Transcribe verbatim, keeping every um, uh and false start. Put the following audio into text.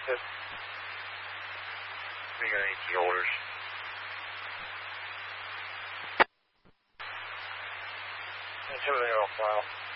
Understood. We got any key holders? That's everything on file.